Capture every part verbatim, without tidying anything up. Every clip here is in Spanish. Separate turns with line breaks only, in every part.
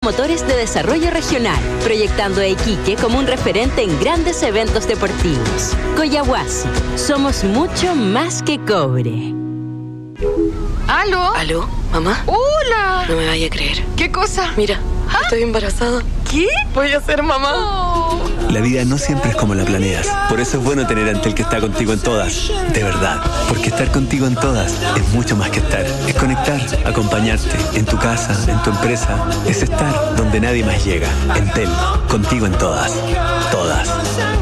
motores de desarrollo regional, proyectando a Iquique como un referente en grandes eventos deportivos. Collahuasi, somos mucho más que cobre.
¿Aló?
¿Aló? ¿Mamá?
¡Hola!
No me vaya a creer.
¿Qué cosa?
Mira,
¿Ah?
estoy embarazada.
¿Qué?
Voy a ser mamá.
Oh.
La vida no siempre es como la planeas. Por eso es bueno tener a Entel que está contigo en todas. De verdad. Porque estar contigo en todas es mucho más que estar. Es conectar, acompañarte. En tu casa, en tu empresa. Es estar donde nadie más llega. Entel, contigo en todas. Todas.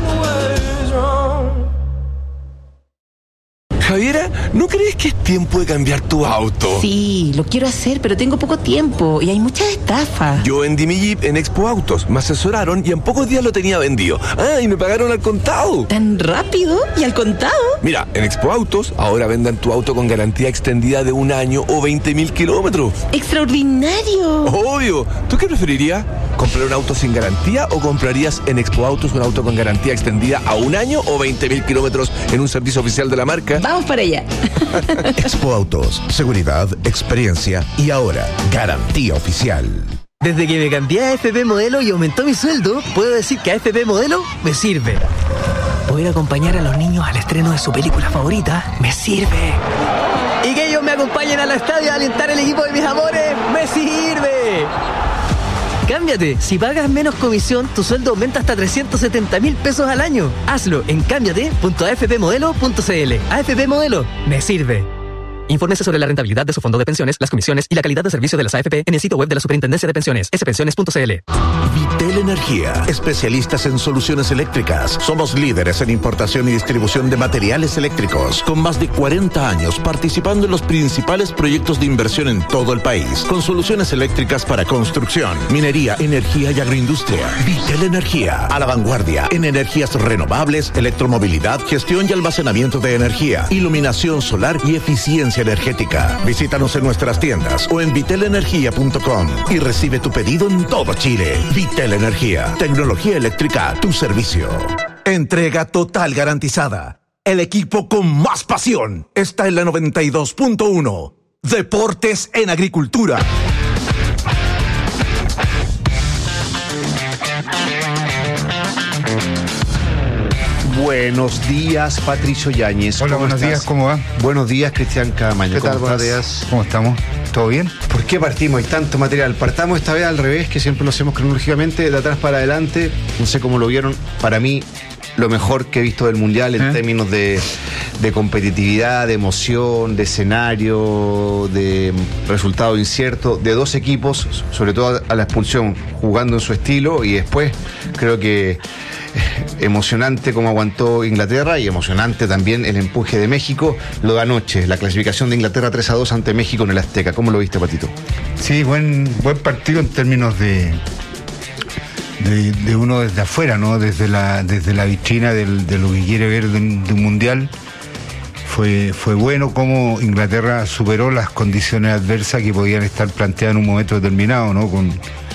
Javiera, ¿no crees que es tiempo de cambiar tu auto?
Sí, lo quiero hacer, pero tengo poco tiempo y hay muchas estafas.
Yo vendí mi Jeep en Expo Autos, me asesoraron y en pocos días lo tenía vendido. Ah, y me pagaron al contado.
¿Tan rápido? ¿Y al contado?
Mira, en Expo Autos ahora vendan tu auto con garantía extendida de un año o veinte mil kilómetros.
¡Extraordinario!
Obvio. ¿Tú qué preferirías? ¿Comprar un auto sin garantía o comprarías en Expo Autos un auto con garantía extendida a un año o veinte mil kilómetros en un servicio oficial de la marca?
Vamos para allá.
Expo Autos, seguridad, experiencia y ahora, garantía oficial.
Desde que me cambié a A F P Modelo y aumentó mi sueldo, puedo decir que A F P Modelo me sirve. Poder acompañar a los niños al estreno de su película favorita me sirve. Y que ellos me acompañen al estadio a alentar el equipo de mis amores me sirve. Cámbiate. Si pagas menos comisión, tu sueldo aumenta hasta trescientos setenta mil pesos al año. Hazlo en cámbiate punto a f p modelo punto c l. A F P Modelo me sirve. Infórmese sobre la rentabilidad de su fondo de pensiones, las comisiones y la calidad de servicio de las A F P en el sitio web de la Superintendencia de Pensiones, s pensiones punto c l.
Vitel Energía, especialistas en soluciones eléctricas. Somos líderes en importación y distribución de materiales eléctricos, con más de cuarenta años participando en los principales proyectos de inversión en todo el país, con soluciones eléctricas para construcción, minería, energía y agroindustria. Vitel Energía, a la vanguardia en energías renovables, electromovilidad, gestión y almacenamiento de energía, iluminación solar y eficiencia energética. Visítanos en nuestras tiendas o en vitel energía punto com y recibe tu pedido en todo Chile. Vitel Energía, tecnología eléctrica a tu servicio. Entrega total garantizada. El equipo con más pasión está en la noventa y dos punto uno. Deportes en Agricultura.
Buenos días, Patricio Yáñez.
Hola, buenos
estás?
días, ¿cómo va?
Buenos días, Cristian Camaño.
¿Qué tal?
¿Cómo
Buenos
estás?
días. ¿Cómo estamos? ¿Todo bien?
¿Por qué partimos? Hay tanto material. Partamos esta vez al revés, que siempre lo hacemos cronológicamente, de atrás para adelante. No sé cómo lo vieron. Para mí, lo mejor que he visto del Mundial en ¿Eh? términos de, de competitividad, de emoción, de escenario, de resultado incierto, de dos equipos, sobre todo a la expulsión, jugando en su estilo, y después creo que emocionante como aguantó Inglaterra y emocionante también el empuje de México. Lo de anoche, la clasificación de Inglaterra tres a dos ante México en el Azteca. ¿Cómo lo viste, Patito?
Sí, buen, buen partido en términos de, de, de uno desde afuera, ¿no? Desde la, desde la vitrina del, de lo que quiere ver de un, de un mundial. Fue, fue bueno cómo Inglaterra superó las condiciones adversas que podían estar planteadas en un momento determinado, ¿no? Con,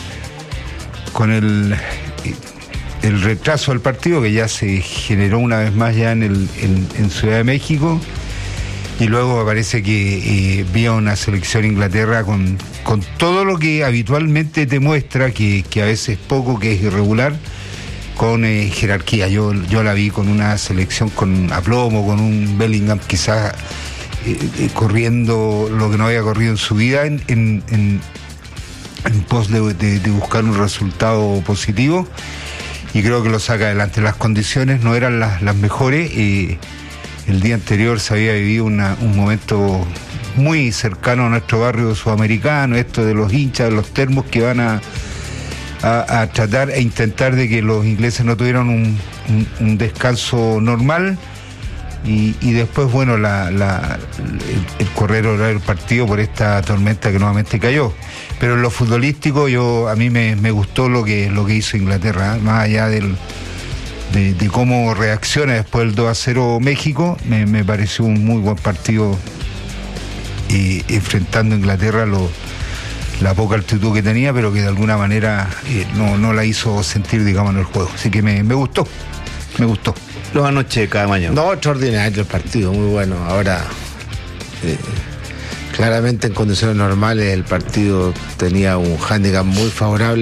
con el... el retraso del partido que ya se generó una vez más ya en, el, en, en Ciudad de México, y luego me parece que eh, vi a una selección Inglaterra con, con todo lo que habitualmente te muestra, que, que a veces poco, que es irregular, con eh, jerarquía. Yo, yo la vi con una selección con aplomo, con un Bellingham quizás eh, eh, corriendo lo que no había corrido en su vida en, en, en, en pos de, de, de buscar un resultado positivo. Y creo que lo saca adelante. Las condiciones no eran las, las mejores. Eh, el día anterior se había vivido una, un momento muy cercano a nuestro barrio sudamericano, esto de los hinchas, de los termos que van a, a, a tratar e intentar de que los ingleses no tuvieran un, un, un descanso normal. Y, y después, bueno, la, la, el, el correr horario del partido por esta tormenta que nuevamente cayó. Pero en lo futbolístico, yo a mí me, me gustó lo que, lo que hizo Inglaterra, ¿eh? Más allá del, de, de cómo reacciona después del dos a cero México, me, me pareció un muy buen partido, y enfrentando a Inglaterra lo, la poca altitud que tenía, pero que de alguna manera eh, no, no la hizo sentir, digamos, en el juego. Así que me, me gustó, me gustó.
Los anoche, cada mañana.
No, extraordinario el partido, muy bueno. Ahora, eh, claramente en condiciones normales el partido tenía un hándicap muy favorable.